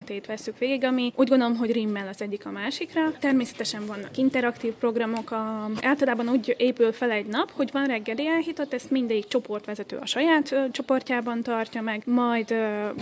történetét vesszük végig, ami úgy gondolom, hogy rimmel az egyik a másikra. Természetesen vannak interaktív programok, általában úgy épül fel egy nap, hogy van reggeli elhitat, ezt mindegyik csoportvezető a saját csoportjában tartja meg, majd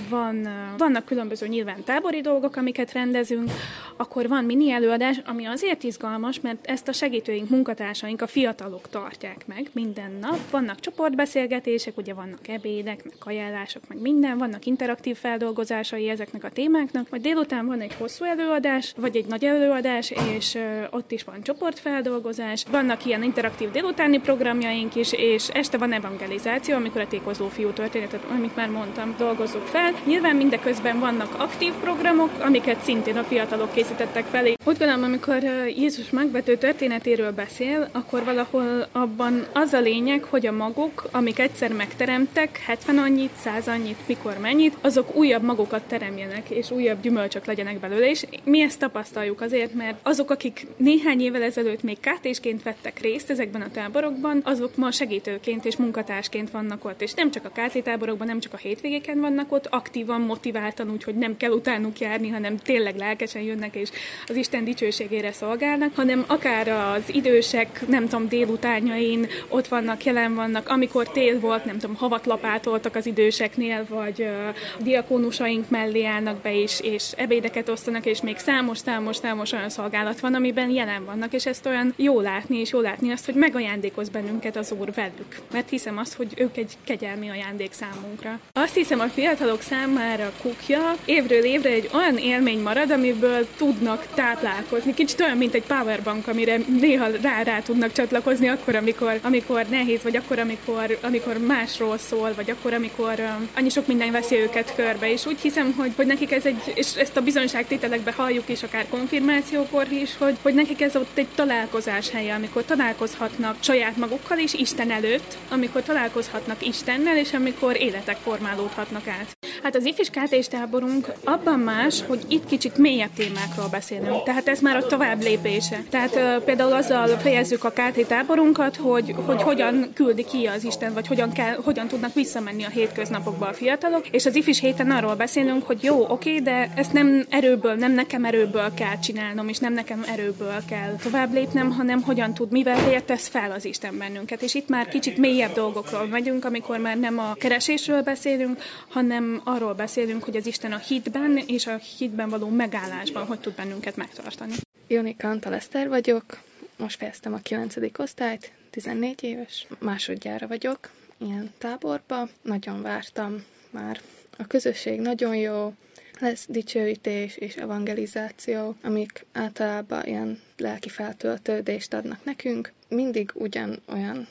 vannak különböző nyilván tábori dolgok, amiket rendezünk, akkor van mini előadás, ami azért izgalmas, mert ezt a segítőink, munkatársaink, a fiatalok tartják meg minden nap. Vannak csoportbeszélgetések, ugye vannak ebédek, meg ajánlások, meg minden, vannak interaktív feldolgozásai ezeknek a témáknak, majd délután van egy hosszú előadás, vagy egy nagy előadás, és ott is van csoportfeldolgozás. Vannak ilyen interaktív délutáni programjaink is, és este van evangelizáció, amikor a tékozló fiú történetet, amit már mondtam, dolgozzuk fel. Nyilván mindeközben vannak aktív programok, amiket szintén a fiatalok készítettek felé. Úgy gondolom, amikor Jézus megvető történetéről beszél, akkor valahol abban az a lényeg, hogy a magok, amik egyszer megteremtek, 70 annyit, 100 annyit, mikor mennyit, azok újabb magokat teremjenek, és újabb gyümölcsök legyenek belőle, és mi ezt tapasztaljuk azért, mert azok, akik néhány évvel ezelőtt még KT-sként vettek részt ezekben a táborokban, azok ma segítőként és munkatársként vannak ott, és nem csak a KT táborokban, nem csak a hétvégéken vannak ott, aktívan, motiváltan, úgyhogy nem kell utánuk járni, hanem tényleg lelkesen jönnek, és az Isten dicsőségére szolgálnak, hanem akár az idősek, nem tudom, délutánjain ott vannak, jelen vannak, amikor tél volt, nem tudom, havat lapátoltak az időseknél, vagy diakónusaink mellé állnak be is, és ebédeket osztanak, és még számos olyan szolgálat van, amiben jelen vannak, és ezt olyan jó látni, és jó látni azt, hogy megajándékoz bennünket az Úr velük. Mert hiszem azt, hogy ők egy kegyelmi ajándék számunkra. Azt hiszem, a fiatalok számára kukja évről évre egy olyan élmény marad, amiből tudnak táplálkozni. Kicsit olyan, mint egy powerbank, amire néha rá tudnak csatlakozni akkor, amikor nehéz, vagy akkor, amikor másról szól, vagy akkor, amikor annyi sok minden veszi őket körbe. És úgy hiszem, hogy nekik ez és ezt a bizonyságtételekbe halljuk is, akár konfirmációkor is, hogy nekik ez ott egy találkozás helye, amikor találkozhatnak saját magukkal és Isten előtt, amikor találkozhatnak Istennel, és amikor életek formálódhatnak át. Hát az ifjús KT-s táborunk abban más, hogy itt kicsit mélyebb témákról beszélünk. Tehát ez már a tovább lépése. Tehát például azzal fejezzük a KT táborunkat, hogy hogyan küldi ki az Isten, vagy hogyan tudnak visszamenni a hétköznapokba a fiatalok. És az ifjús héten arról beszélünk, hogy jó, oké, de ezt nem nekem erőből kell csinálnom, és nem nekem erőből kell tovább lépnem, hanem mivel tesz fel az Isten bennünket. És itt már kicsit mélyebb dolgokról megyünk, amikor már nem a keresésről beszélünk, hanem arról beszélünk, hogy az Isten a hitben és a hitben való megállásban hogy tud bennünket megtartani. Jónika Antal Eszter vagyok, most fejeztem a 9. osztályt, 14 éves, másodjára vagyok ilyen táborba, nagyon vártam már. A közösség nagyon jó, lesz dicsőítés és evangelizáció, amik általában ilyen lelki feltöltődést adnak nekünk. Mindig ugyanolyan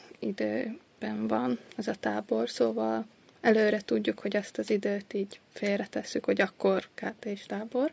időben van ez a tábor, szóval előre tudjuk, hogy ezt az időt így félretesszük, hogy akkor KT-s tábor.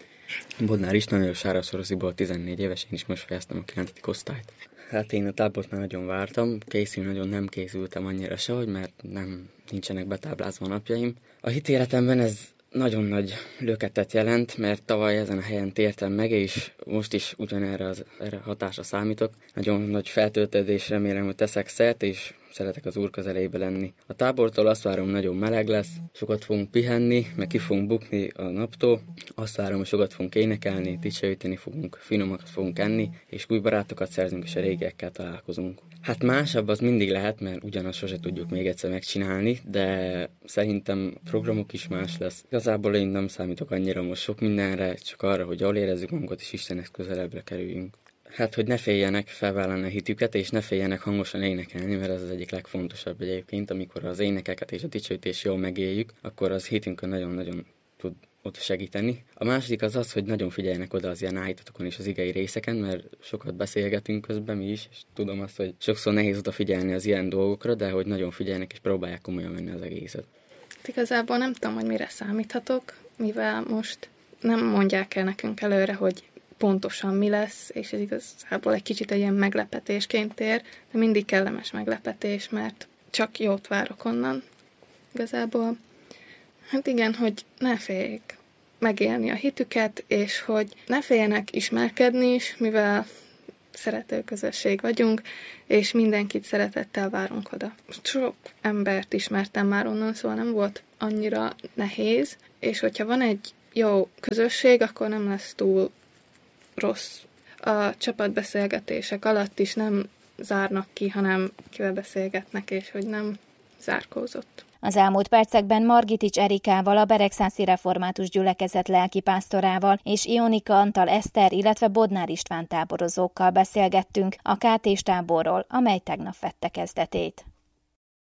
Bodnár István vagyok, Sára-Szorosziból 14 éves, én is most fejeztem a 9. osztályt. Hát én a tábort már nagyon vártam, nagyon nem készültem annyira sehogy, mert nincsenek betáblázva a napjaim. A hitéletemben ez nagyon nagy löketet jelent, mert tavaly ezen a helyen tértem meg, és most is ugyanerre erre hatásra számítok. Nagyon nagy feltöltődés, remélem, hogy teszek szert, és szeretek az Úr közelébe lenni. A tábortól azt várom, nagyon meleg lesz, sokat fogunk pihenni, meg ki fogunk bukni a naptól. Azt várom, hogy sokat fogunk énekelni, dicsőíteni fogunk, finomakat fogunk enni, és új barátokat szerzünk, és a régiekkel találkozunk. Hát másabb az mindig lehet, mert ugyanazt sose tudjuk még egyszer megcsinálni, de szerintem a programok is más lesz. Igazából én nem számítok annyira most sok mindenre, csak arra, hogy jól érezzük magunkat, és Istenhez közelebbre kerüljünk. Hát, hogy ne féljenek felvállalni a hitüket, és ne féljenek hangosan énekelni, mert ez az egyik legfontosabb egyébként, amikor az énekeket és a dicsőítést jól megéljük, akkor az hitünkön nagyon-nagyon tud ott segíteni. A második az, hogy nagyon figyeljenek oda az ilyen állítatokon és az igei részeken, mert sokat beszélgetünk közben mi is, és tudom azt, hogy sokszor nehéz odafigyelni az ilyen dolgokra, de hogy nagyon figyelnek és próbálják komolyan venni az egészet. Igazából nem tudom, hogy mire számíthatok, mivel most nem mondják el nekünk előre, hogy pontosan mi lesz, és ez igazából egy kicsit egy ilyen meglepetésként ér, de mindig kellemes meglepetés, mert csak jót várok onnan igazából. Hát igen, hogy ne féljék megélni a hitüket, és hogy ne féljenek ismerkedni is, mivel szerető közösség vagyunk, és mindenkit szeretettel várunk oda. Sok embert ismertem már onnan, szóval nem volt annyira nehéz, és hogyha van egy jó közösség, akkor nem lesz túl rossz. A csapatbeszélgetések alatt is nem zárnak ki, hanem kivel beszélgetnek, és hogy nem zárkózott. Az elmúlt percekben Margitics Erikával, a Beregszászi Református Gyülekezet lelkipásztorával és Ionika Antal Eszter, illetve Bodnár István táborozókkal beszélgettünk a KT-s táborról, amely tegnap vette kezdetét.